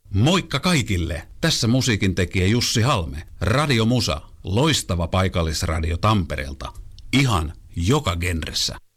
Moikka kaikille! Tässä musiikin tekijä Jussi Halme. Radio Musa, loistava paikallisradio Tampereelta. Ihan joka genressä.